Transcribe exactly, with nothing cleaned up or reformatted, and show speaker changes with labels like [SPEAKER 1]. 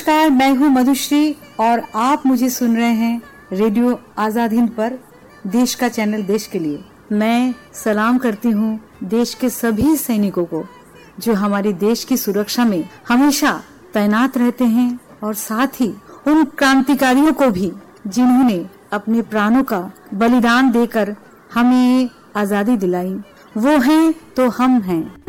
[SPEAKER 1] नमस्कार, मैं हूँ मधुश्री और आप मुझे सुन रहे हैं रेडियो आजाद हिंद पर, देश का चैनल देश के लिए। मैं सलाम करती हूँ देश के सभी सैनिकों को जो हमारे देश की सुरक्षा में हमेशा तैनात रहते हैं, और साथ ही उन क्रांतिकारियों को भी जिन्होंने अपने प्राणों का बलिदान देकर हमें आजादी दिलाई। वो हैं तो हम हैं।